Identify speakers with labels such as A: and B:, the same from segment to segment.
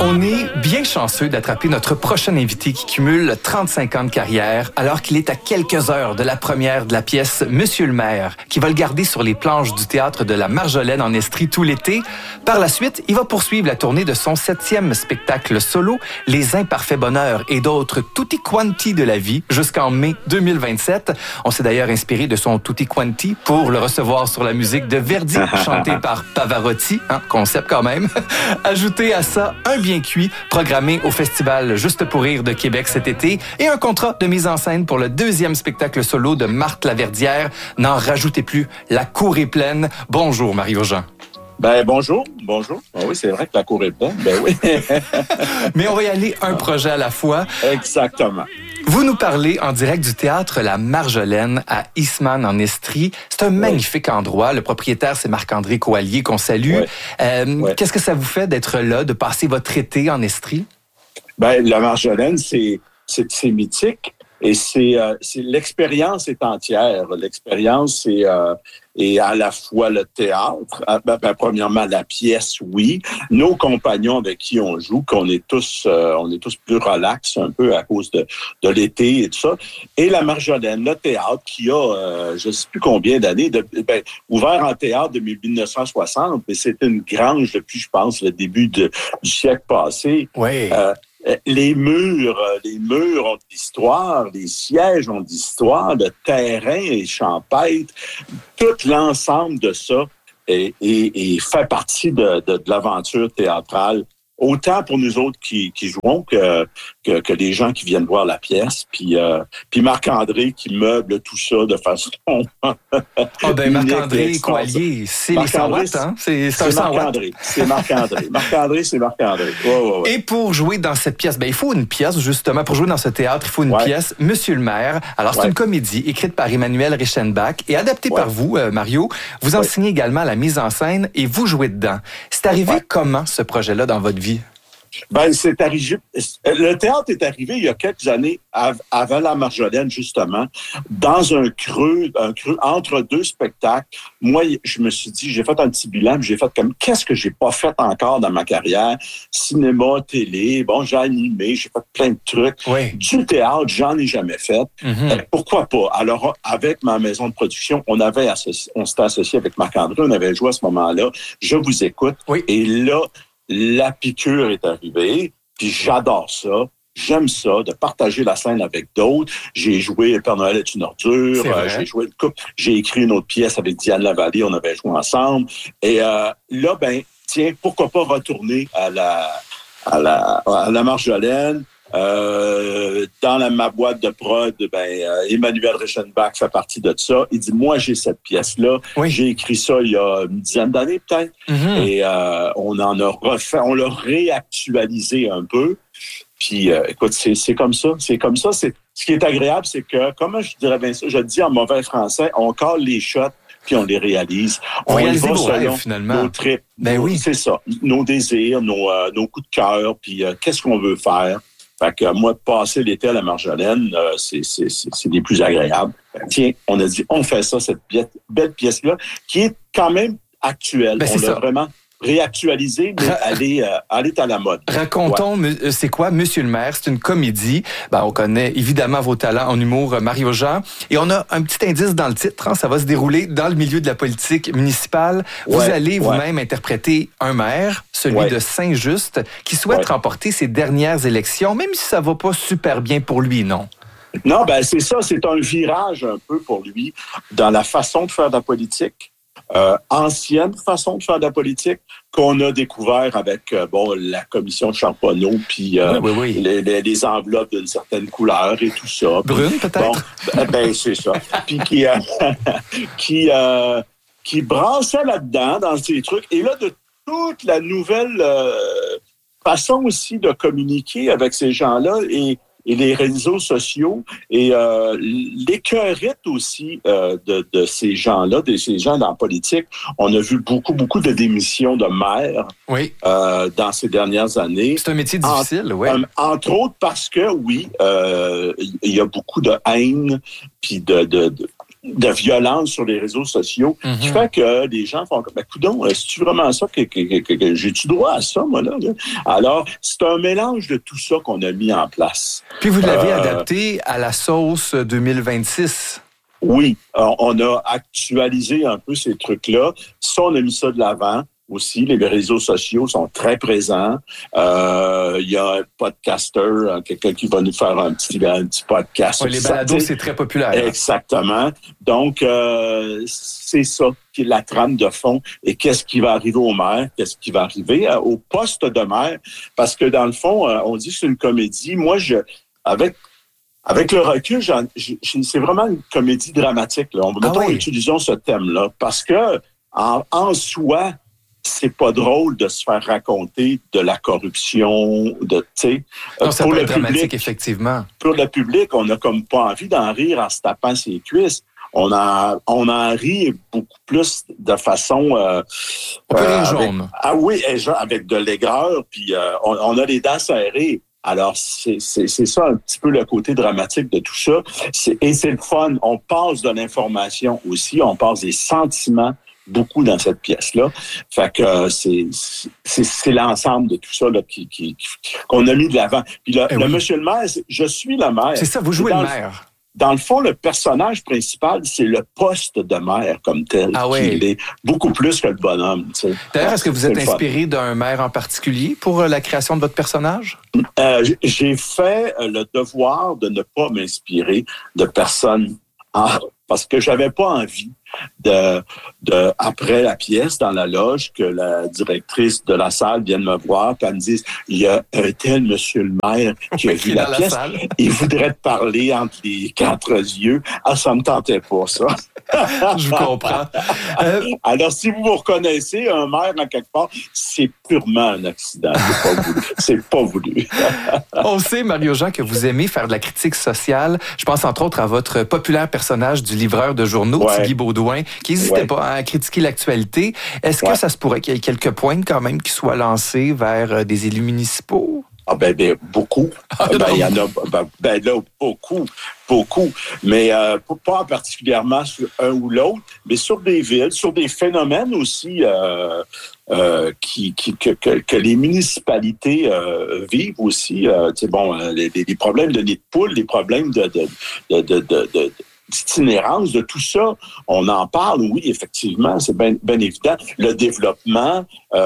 A: On est bien chanceux d'attraper notre prochain invité qui cumule 35 ans de carrière alors qu'il est à quelques heures de la première de la pièce Monsieur le maire, qui va le garder sur les planches du théâtre de la Marjolaine en Estrie tout l'été. Par la suite, il va poursuivre la tournée de son 7e spectacle solo, Les Imparfaits Bonheurs et d'autres tutti quanti de la vie jusqu'en mai 2027. On s'est d'ailleurs inspiré de son tutti quanti pour le recevoir sur la musique de Verdi, chantée par Pavarotti, concept quand même. Ajoutez à ça un bien cuit, programmé au Festival Juste pour rire de Québec cet été, et un contrat de mise en scène pour le 2e spectacle solo de Marthe Laverdière. N'en rajoutez plus, la cour est pleine. Bonjour Mario-Jean.
B: Bonjour. Ah oui, c'est vrai que la cour est pleine. Oui.
A: Mais on va y aller un projet à la fois.
B: Exactement.
A: Vous nous parlez en direct du théâtre La Marjolaine à Eastman en Estrie. C'est un magnifique endroit. Le propriétaire, c'est Marc-André Coallier, qu'on salue. Qu'est-ce que ça vous fait d'être là, de passer votre été en Estrie?
B: La Marjolaine, c'est mythique. Et c'est l'expérience est entière. L'expérience est à la fois le théâtre, premièrement la pièce, oui. Nos compagnons avec qui on joue, qu'on est tous plus relax un peu à cause de l'été et tout ça. Et la Marjolaine, le théâtre qui a je ne sais plus combien d'années, ouvert en théâtre depuis 1960, mais c'est une grange depuis, je pense, le début du siècle passé.
A: Oui.
B: Les murs ont de l'histoire, les sièges ont de l'histoire, le terrain est champêtre, tout l'ensemble de ça est fait partie de l'aventure théâtrale. Autant pour nous autres qui jouons que les gens qui viennent voir la pièce. Puis Marc-André qui meuble tout ça de façon...
A: Marc-André Coallier, c'est les 100 watts, hein? C'est
B: Marc-André. C'est Marc-André. Marc-André, c'est Marc-André. Ouais.
A: Et pour jouer dans cette pièce, il faut une pièce, justement. Pour jouer dans ce théâtre, il faut une pièce, Monsieur le maire. Alors, c'est une comédie écrite par Emmanuel Reichenbach et adaptée par vous, Mario. Vous enseignez également la mise en scène et vous jouez dedans. C'est arrivé comment, ce projet-là, dans votre vie?
B: C'est arrivé. Le théâtre est arrivé il y a quelques années avant la Marjolaine, justement, dans un creux entre deux spectacles. Moi, je me suis dit, j'ai fait un petit bilan, j'ai fait comme qu'est-ce que j'ai pas fait encore dans ma carrière? Cinéma, télé, j'ai animé, j'ai fait plein de trucs.
A: Oui.
B: Du théâtre, j'en ai jamais fait. Mm-hmm. Pourquoi pas? Alors, avec ma maison de production, on s'était associé avec Marc-André, on avait joué à ce moment-là. Je vous écoute. Oui. Et là, la piqûre est arrivée, puis j'adore ça. J'aime ça, de partager la scène avec d'autres. J'ai joué Le Père Noël est une ordure, j'ai joué une couple. J'ai écrit une autre pièce avec Diane Lavallée, on avait joué ensemble. Et là, pourquoi pas retourner à la Marjolaine. Dans ma boîte de prod, Emmanuel Reichenbach fait partie de ça. Il dit, moi, j'ai cette pièce-là. Oui. J'ai écrit ça il y a une dizaine d'années, peut-être. Mm-hmm. Et on l'a réactualisé un peu. Puis, écoute, c'est comme ça. Ce qui est agréable, c'est que, comment je dirais bien ça, je le dis en mauvais français, on colle les shots puis on les réalise.
A: On réalise vos rêves, finalement.
B: Nos trips.
A: Oui.
B: C'est ça. Nos désirs, nos coups de cœur, puis qu'est-ce qu'on veut faire. Fait que moi, passer l'été à la Marjolaine, c'est des plus agréables. Tiens, on a dit, on fait ça, cette belle pièce-là, qui est quand même actuelle. On l'a vraiment réactualisée, mais elle est à la mode.
A: Racontons, c'est quoi Monsieur le maire? C'est une comédie. On connaît évidemment vos talents en humour, Mario-Jean. Et on a un petit indice dans le titre. Ça va se dérouler dans le milieu de la politique municipale. Vous allez vous-même interpréter un maire, celui de Saint-Just, qui souhaite remporter ses dernières élections, même si ça va pas super bien pour lui, non?
B: Non, c'est ça. C'est un virage un peu pour lui dans la façon de faire de la politique. Ancienne façon de faire de la politique qu'on a découvert avec la commission Champonneau puis les enveloppes d'une certaine couleur et tout ça.
A: Brune, peut-être?
B: C'est ça. Puis qui brassait là-dedans dans ces trucs. Et là, de toute la nouvelle façon aussi de communiquer avec ces gens-là et les réseaux sociaux et l'écœurite aussi de ces gens-là, de ces gens dans la politique. On a vu beaucoup de démissions de maires dans ces dernières années.
A: C'est un métier difficile,
B: entre autres parce que, il y a beaucoup de haine puis de de violence sur les réseaux sociaux, qui fait que les gens font comme, coudonc, c'est-tu vraiment ça que j'ai-tu droit à ça, moi, là? Alors, c'est un mélange de tout ça qu'on a mis en place.
A: Puis vous l'avez adapté à la sauce 2026.
B: Oui, on a actualisé un peu ces trucs-là. Ça, on a mis ça de l'avant. Aussi, les réseaux sociaux sont très présents. Il y a un podcaster, quelqu'un qui va nous faire un petit podcast.
A: Oui, les balados, c'est très populaire.
B: Exactement. Donc, c'est ça qui est la trame de fond. Et qu'est-ce qui va arriver au maire? Qu'est-ce qui va arriver au poste de maire? Parce que dans le fond, on dit que c'est une comédie. Moi, avec le recul, c'est vraiment une comédie dramatique. Là. Utilisons ce thème-là. Parce que en soi, c'est pas drôle de se faire raconter de la corruption,
A: ça peut être dramatique, effectivement.
B: Pour le public, on n'a comme pas envie d'en rire en se tapant ses cuisses. On en rit beaucoup plus de façon...
A: on peut rire jaune.
B: Avec de l'aigreur, puis on a les dents serrées. Alors, c'est ça un petit peu le côté dramatique de tout ça. Et c'est le fun. On passe de l'information aussi, on passe des sentiments beaucoup dans cette pièce-là. Fait que c'est l'ensemble de tout ça là, qu'on a mis de l'avant. Puis le monsieur le maire, je suis le maire.
A: C'est ça, vous jouez le maire.
B: Dans le fond, le personnage principal, c'est le poste de maire comme tel. Il est beaucoup plus que le bonhomme. Tu sais.
A: D'ailleurs, est-ce que vous êtes inspiré d'un maire en particulier pour la création de votre personnage?
B: J'ai fait le devoir de ne pas m'inspirer de personnes parce que j'avais pas envie après la pièce dans la loge que la directrice de la salle vienne me voir et me dise il y a un tel monsieur le maire qui a vu la pièce, il voudrait te parler entre les quatre yeux. Ça me tentait pas, ça.
A: Je vous comprends.
B: Alors, si vous reconnaissez un maire en quelque part, c'est purement un accident. C'est pas voulu.
A: On sait, Mario-Jean, que vous aimez faire de la critique sociale. Je pense entre autres à votre populaire personnage du livreur de journaux, Tigui Baudouin, qui n'hésitait pas à critiquer l'actualité. Est-ce que ça se pourrait qu'il y ait quelques pointes quand même qui soient lancées vers des élus municipaux?
B: Beaucoup. Il y en a là, beaucoup. Mais pas particulièrement sur un ou l'autre, mais sur des villes, sur des phénomènes aussi que les municipalités vivent aussi. Les problèmes de nid de poule, les problèmes d'itinérance, de tout ça, on en parle, oui, effectivement, c'est bien évident. Le développement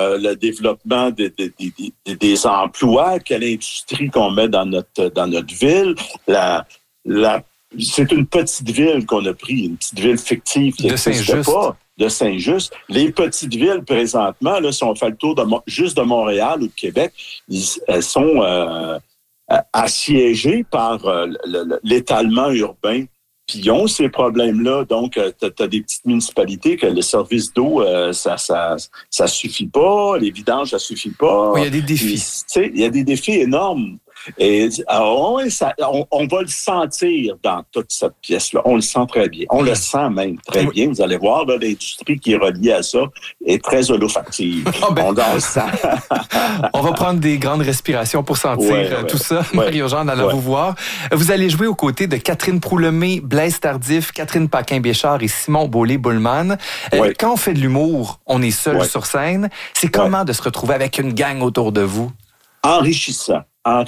B: des emplois, quelle industrie qu'on met dans notre ville, c'est une petite ville qu'on a pris, une petite ville fictive qui n'existe pas, de Saint-Just. Les petites villes, présentement, là, si on fait le tour juste de Montréal ou de Québec, elles sont assiégées par l'étalement urbain. Puis ils ont ces problèmes-là. Donc, tu as des petites municipalités que le service d'eau, ça suffit pas. Les vidanges, ça suffit pas.
A: Oui, il y a des défis.
B: Il y a des défis énormes. Et on va le sentir dans toute cette pièce-là. On le sent très bien. On le sent même très bien. Vous allez voir, là, l'industrie qui est reliée à ça est très olfactive. On le sent.
A: On va prendre des grandes respirations pour sentir tout ça. Mario-Jean, en allant vous voir. Vous allez jouer aux côtés de Catherine Proulomé, Blaise Tardif, Catherine Paquin-Béchard et Simon Beaulieu-Boulman. Quand on fait de l'humour, on est seul sur scène. C'est comment de se retrouver avec une gang autour de vous?
B: Enrichissant.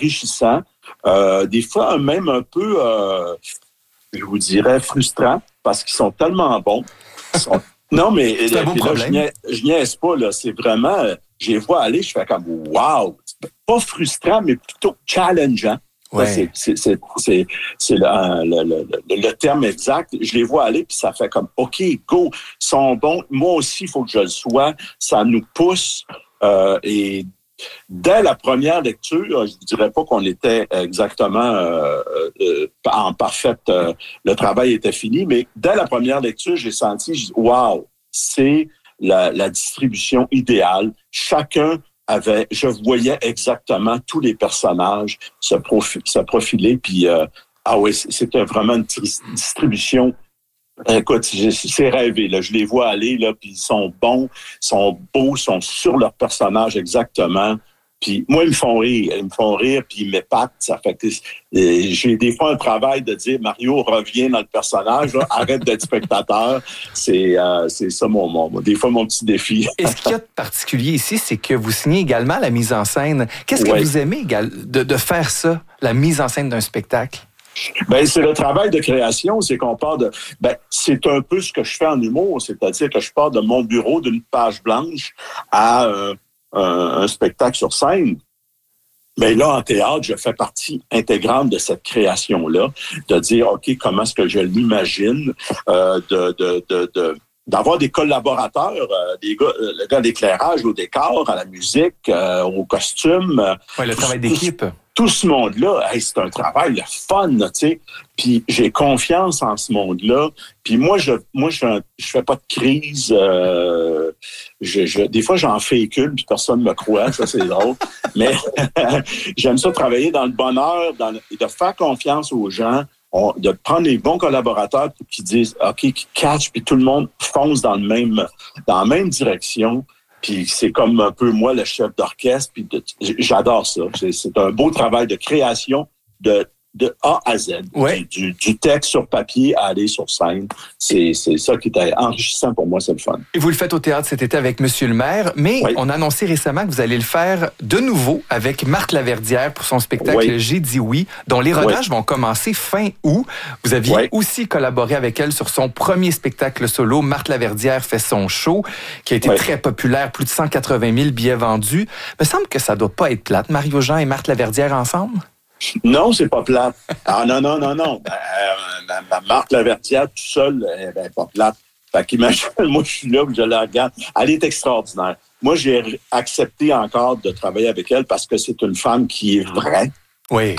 B: Des fois, même un peu, je vous dirais, frustrant, parce qu'ils sont tellement bons. Non, mais
A: c'est un beau problème.
B: Je niaise pas, là. C'est vraiment, je les vois aller, je fais comme, wow! Pas frustrant, mais plutôt challengeant. Ouais. C'est le terme exact. Je les vois aller, puis ça fait comme, OK, go, ils sont bons. Moi aussi, il faut que je le sois. Ça nous pousse. Et dès la première lecture, je ne dirais pas qu'on était exactement en parfaite... le travail était fini, mais dès la première lecture, j'ai senti, wow, c'est la distribution idéale. Chacun je voyais exactement tous les personnages se profiler, puis c'était vraiment une distribution. Écoute, c'est rêvé, là. Je les vois aller, là, puis ils sont bons, sont beaux, sont sur leur personnage exactement. Puis moi, ils me font rire, puis ils m'épatent. Ça fait que j'ai des fois un travail de dire, Mario, reviens dans le personnage, là, arrête d'être spectateur. C'est ça des fois mon petit défi.
A: Et ce qu'il y a de particulier ici, c'est que vous signez également la mise en scène. Qu'est-ce que vous aimez de faire ça, la mise en scène d'un spectacle?
B: Ben, c'est le travail de création, c'est qu'on part de... c'est un peu ce que je fais en humour, c'est-à-dire que je pars de mon bureau, d'une page blanche, à un spectacle sur scène. Mais là, en théâtre, je fais partie intégrante de cette création-là, de dire, OK, comment est-ce que je l'imagine, d'avoir des collaborateurs, le gars d'éclairage, au décor, à la musique, au costume.
A: Oui, le travail d'équipe.
B: Tout ce monde-là, c'est un travail le fun, tu sais. Puis j'ai confiance en ce monde-là. Puis moi, je fais pas de crise. Des fois, j'en fais une, puis personne me croit. Ça, c'est drôle. Mais j'aime ça travailler dans le bonheur, de faire confiance aux gens, de prendre les bons collaborateurs qui disent, OK, qui catchent, puis tout le monde fonce dans la même direction. Puis c'est comme un peu moi le chef d'orchestre, puis j'adore ça. C'est un beau travail de création de A à Z.
A: Ouais.
B: Du texte sur papier à aller sur scène. C'est ça qui est enrichissant pour moi, c'est le fun.
A: Et vous le faites au théâtre cet été avec Monsieur le maire, mais on a annoncé récemment que vous allez le faire de nouveau avec Marthe Laverdière pour son spectacle J'ai dit oui, dont les rodages vont commencer fin août. Vous aviez aussi collaboré avec elle sur son premier spectacle solo, Marthe Laverdière fait son show, qui a été très populaire, plus de 180 000 billets vendus. Il me semble que ça doit pas être plate, Mario Jean et Marthe Laverdière ensemble?
B: Non, c'est pas plate. Ah non. Marthe Laverdière, tout seul, pas plate. Fait qu'imagine, moi, je suis là, je la regarde. Elle est extraordinaire. Moi, j'ai accepté encore de travailler avec elle parce que c'est une femme qui est vraie.
A: Oui.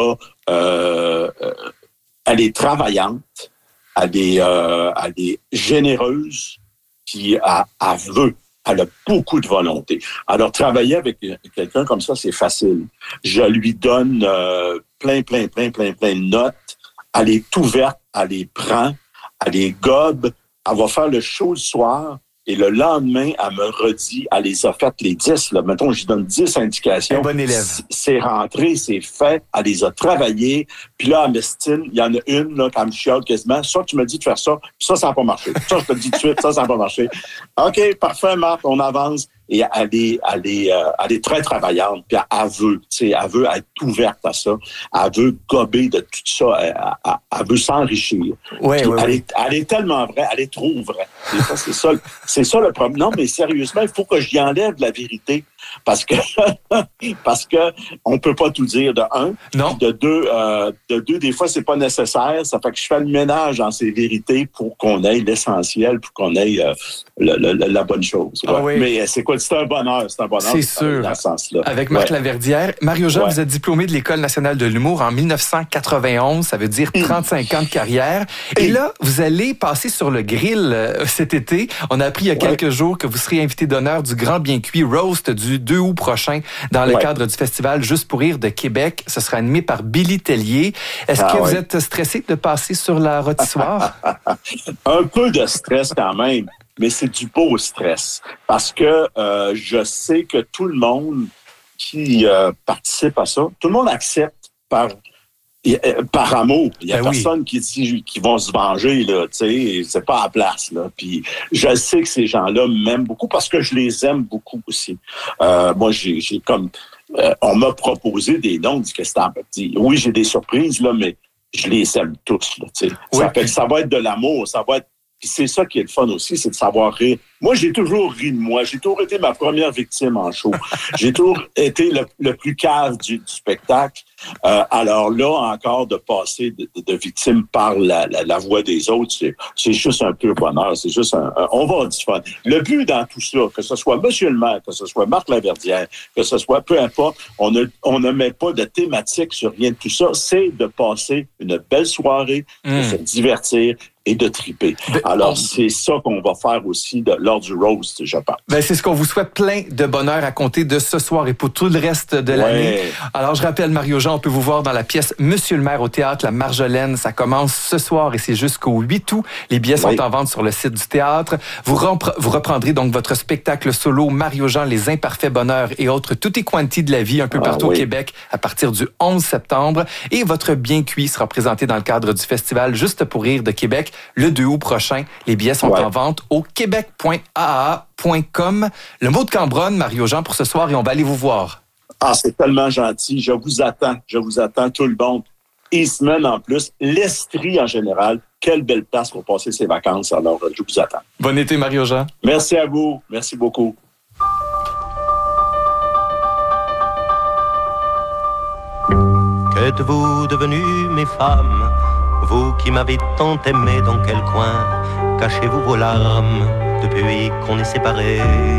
B: Elle est travaillante. Elle est généreuse. Puis elle veut. Elle a beaucoup de volonté. Alors, travailler avec quelqu'un comme ça, c'est facile. Je lui donne plein de notes. Elle est ouverte, elle les prend, elle les gobe. Elle va faire le show le soir et le lendemain, elle me redit, elle les a faites les 10. Là. Mettons, je lui donne 10 indications.
A: Un bon élève.
B: C'est rentré, c'est fait. Elle les a travaillées. Puis là, à Mestine, il y en a une, là, quand me chiale quasiment. Ça, tu me dis de faire ça. Puis ça n'a pas marché. Ça, je te le dis tout de suite, ça n'a pas marché. OK, parfait, Marc, on avance. Et elle est très travaillante. Puis elle veut être ouverte à ça. Elle veut gober de tout ça. Elle veut s'enrichir. Elle est tellement vraie. Elle est trop vraie. C'est ça le problème. Non, mais sérieusement, il faut que j'y enlève la vérité. Parce que on peut pas tout dire de un.
A: Non.
B: De deux, des fois, c'est pas nécessaire. Ça fait que je fais le ménage dans ces vérités pour qu'on ait l'essentiel, pour qu'on ait la bonne chose. Ouais.
A: Ah oui.
B: Mais c'est quoi? C'est un bonheur.
A: C'est sûr.
B: Dans ce sens-là.
A: Avec Marthe Laverdière. Mario Jean, vous êtes diplômé de l'École nationale de l'humour en 1991. Ça veut dire 35 ans de carrière. Et là, vous allez passer sur le grill cet été. On a appris il y a quelques jours que vous serez invité d'honneur du Grand Bien Cuit Roast du 2 août prochain dans le cadre du festival Juste pour rire de Québec. Ce sera animé par Billy Tellier. Est-ce que vous êtes stressé de passer sur la rôtissoire?
B: Un peu de stress quand même, mais c'est du beau stress. Parce que je sais que tout le monde qui participe à ça, tout le monde accepte par amour. Il y a personne qui dit qu'ils vont se venger, là, tu sais, c'est pas à la place, là. Puis je sais que ces gens-là m'aiment beaucoup parce que je les aime beaucoup aussi. Moi, j'ai comme on m'a proposé des noms, dit que c'était un petit. Oui, j'ai des surprises, là, mais je les aime tous, là, tu sais. Ça fait que ça va être de l'amour, ça va être. Puis c'est ça qui est le fun aussi, c'est de savoir rire. Moi, j'ai toujours ri de moi. J'ai toujours été ma première victime en show. J'ai toujours été le plus cave du spectacle. Alors là, encore, de passer de victime par la voix des autres, c'est juste un pur bonheur. C'est juste on va avoir du fun. Le but dans tout ça, que ce soit Monsieur le maire, que ce soit Marthe Laverdière, que ce soit peu importe, on ne met pas de thématique sur rien de tout ça. C'est de passer une belle soirée, de se divertir, et de triper. Alors, c'est ça qu'on va faire aussi lors du roast, je pense.
A: C'est ce qu'on vous souhaite, plein de bonheur à compter de ce soir et pour tout le reste de l'année. Alors, je rappelle, Mario-Jean, on peut vous voir dans la pièce Monsieur le maire au théâtre La Marjolaine. Ça commence ce soir et c'est jusqu'au 8 août. Les billets sont en vente sur le site du théâtre. Vous reprendrez donc votre spectacle solo Mario-Jean, les imparfaits bonheurs et autres tutti quanti de la vie un peu partout au Québec à partir du 11 septembre. Et votre Bien cuit sera présenté dans le cadre du festival Juste pour rire de Québec le 2 août prochain. Les billets sont en vente au québec.aa.com. Le mot de Cambronne, Mario-Jean, pour ce soir, et on va aller vous voir.
B: Ah, c'est tellement gentil. Je vous attends tout le monde. Eastman en plus, l'Estrie en général. Quelle belle place pour passer ses vacances. Alors, je vous attends.
A: Bon été, Mario-Jean.
B: Merci à vous. Merci beaucoup.
C: Qu'êtes-vous devenues, mes femmes, vous qui m'avez tant aimé, dans quel coin cachez-vous vos larmes depuis qu'on est séparés?